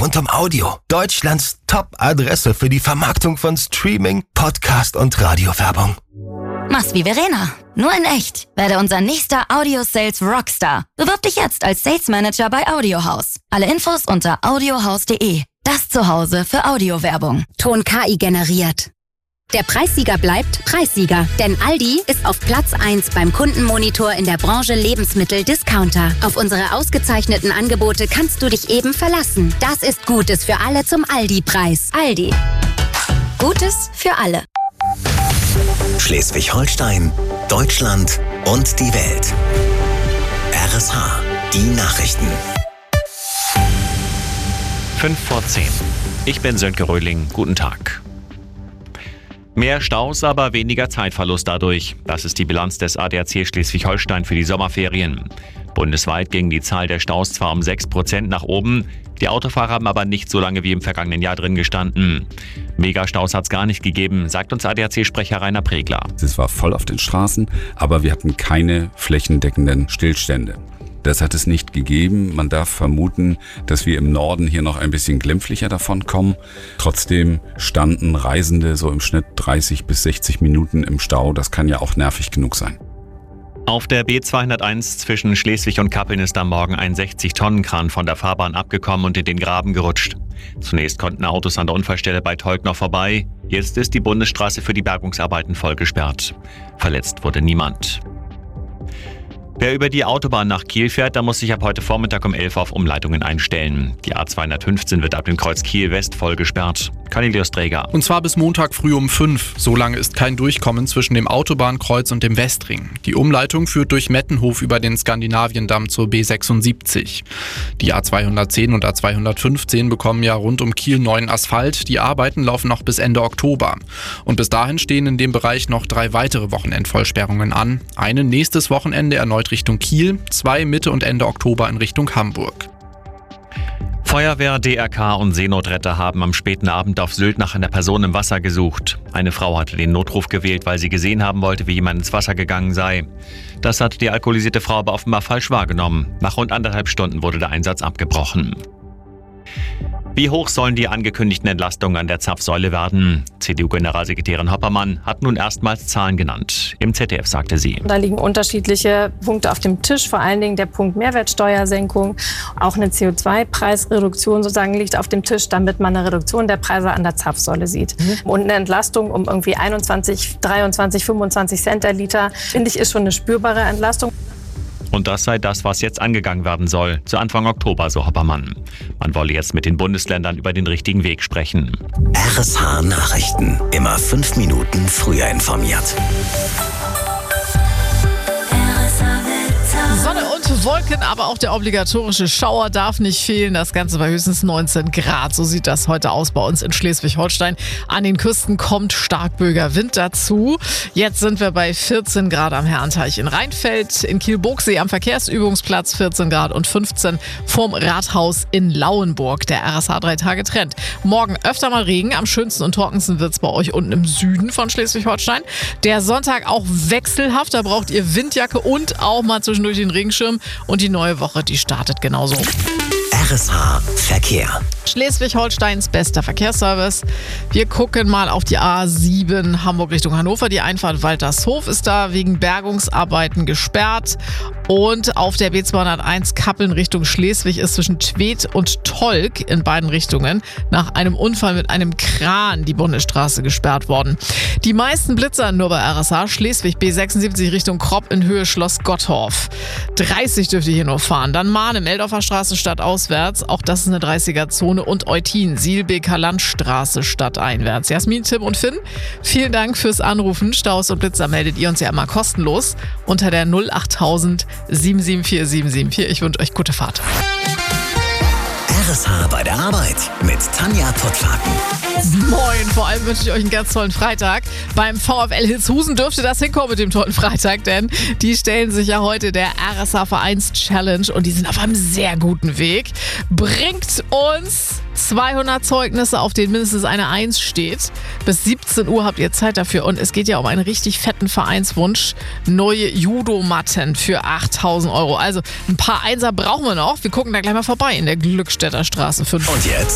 rund um Audio. Deutschlands Top-Adresse für die Vermarktung von Streaming, Podcast und Radiowerbung. Mach's wie Verena, nur in echt. Werde unser nächster Audio-Sales-Rockstar. Bewirb dich jetzt als Sales Manager bei Audiohaus. Alle Infos unter audiohaus.de. Das Zuhause für Audiowerbung. Ton KI generiert. Der Preissieger bleibt Preissieger, denn Aldi ist auf Platz 1 beim Kundenmonitor in der Branche Lebensmittel-Discounter. Auf unsere ausgezeichneten Angebote kannst du dich eben verlassen. Das ist Gutes für alle zum Aldi-Preis. Aldi. Gutes für alle. Schleswig-Holstein, Deutschland und die Welt. RSH, die Nachrichten. 5:10. Ich bin Sönke Röhling. Guten Tag. Mehr Staus, aber weniger Zeitverlust dadurch. Das ist die Bilanz des ADAC Schleswig-Holstein für die Sommerferien. Bundesweit ging die Zahl der Staus zwar um 6% nach oben, die Autofahrer haben aber nicht so lange wie im vergangenen Jahr drin gestanden. Megastaus hat es gar nicht gegeben, sagt uns ADAC-Sprecher Rainer Pregler. Es war voll auf den Straßen, aber wir hatten keine flächendeckenden Stillstände. Das hat es nicht gegeben. Man darf vermuten, dass wir im Norden hier noch ein bisschen glimpflicher davon kommen. Trotzdem standen Reisende so im Schnitt 30 bis 60 Minuten im Stau. Das kann ja auch nervig genug sein. Auf der B201 zwischen Schleswig und Kappeln ist am Morgen ein 60-Tonnen-Kran von der Fahrbahn abgekommen und in den Graben gerutscht. Zunächst konnten Autos an der Unfallstelle bei Tolk noch vorbei. Jetzt ist die Bundesstraße für die Bergungsarbeiten voll gesperrt. Verletzt wurde niemand. Wer über die Autobahn nach Kiel fährt, der muss sich ab heute Vormittag um 11 auf Umleitungen einstellen. Die A215 wird ab dem Kreuz Kiel West voll gesperrt. Cornelius Träger. Und zwar bis Montag früh um 5. So lange ist kein Durchkommen zwischen dem Autobahnkreuz und dem Westring. Die Umleitung führt durch Mettenhof über den Skandinaviendamm zur B76. Die A210 und A215 bekommen ja rund um Kiel neuen Asphalt. Die Arbeiten laufen noch bis Ende Oktober. Und bis dahin stehen in dem Bereich noch 3 weitere Wochenendvollsperrungen an. Eine nächstes Wochenende erneut Richtung Kiel, 2 Mitte und Ende Oktober in Richtung Hamburg. Feuerwehr, DRK und Seenotretter haben am späten Abend auf Sylt nach einer Person im Wasser gesucht. Eine Frau hatte den Notruf gewählt, weil sie gesehen haben wollte, wie jemand ins Wasser gegangen sei. Das hat die alkoholisierte Frau aber offenbar falsch wahrgenommen. Nach rund 1,5 Stunden wurde der Einsatz abgebrochen. Wie hoch sollen die angekündigten Entlastungen an der Zapfsäule werden? CDU-Generalsekretärin Hoppermann hat nun erstmals Zahlen genannt. Im ZDF sagte sie: Da liegen unterschiedliche Punkte auf dem Tisch, vor allen Dingen der Punkt Mehrwertsteuersenkung. Auch eine CO2-Preisreduktion sozusagen liegt auf dem Tisch, damit man eine Reduktion der Preise an der Zapfsäule sieht. Und eine Entlastung um irgendwie 21, 23, 25 Cent der Liter, finde ich, ist schon eine spürbare Entlastung. Und das sei das, was jetzt angegangen werden soll, zu Anfang Oktober, so Hoppermann. Man wolle jetzt mit den Bundesländern über den richtigen Weg sprechen. RSH Nachrichten. Immer 5 Minuten früher informiert. Sonne und Wolken, aber auch der obligatorische Schauer darf nicht fehlen. Das Ganze bei höchstens 19 Grad. So sieht das heute aus bei uns in Schleswig-Holstein. An den Küsten kommt starkböiger Wind dazu. Jetzt sind wir bei 14 Grad am Herrenteich in Rheinfeld, in Kiel-Bogsee am Verkehrsübungsplatz 14 Grad und 15 vorm Rathaus in Lauenburg. Der RSH 3-Tage-Trend. Morgen öfter mal Regen. Am schönsten und trockensten wird es bei euch unten im Süden von Schleswig-Holstein. Der Sonntag auch wechselhaft. Da braucht ihr Windjacke und auch mal zwischendurch den Regenschirm. Und die neue Woche, die startet genauso. RSH Verkehr. Schleswig-Holsteins bester Verkehrsservice. Wir gucken mal auf die A7 Hamburg Richtung Hannover. Die Einfahrt Waltershof ist da wegen Bergungsarbeiten gesperrt. Und auf der B201 Kappeln Richtung Schleswig ist zwischen Tweed und Tolk in beiden Richtungen nach einem Unfall mit einem Kran die Bundesstraße gesperrt worden. Die meisten Blitzer nur bei RSH. Schleswig B76 Richtung Kropp in Höhe Schloss Gottorf. 30 dürft ihr hier nur fahren. Dann Mahn, Eldorfer Straße stadtauswärts. Auch das ist eine 30er-Zone. Und Eutin, Sielbeker Landstraße stadteinwärts. Jasmin, Tim und Finn, vielen Dank fürs Anrufen. Staus und Blitzer meldet ihr uns ja immer kostenlos unter der 08000 774 774. Ich wünsche euch gute Fahrt. RSH bei der Arbeit mit Tanja Pottlaken. Moin, vor allem wünsche ich euch einen ganz tollen Freitag. Beim VfL Hilshausen dürfte das hinkommen mit dem tollen Freitag, denn die stellen sich ja heute der RSH Vereins Challenge und die sind auf einem sehr guten Weg. Bringt uns 200 Zeugnisse, auf denen mindestens eine 1 steht. Bis 17 Uhr habt ihr Zeit dafür und es geht ja um einen richtig fetten Vereinswunsch. Neue Judomatten für 8.000 €. Also ein paar Einser brauchen wir noch. Wir gucken da gleich mal vorbei in der Glückstädter Straße 5. Und jetzt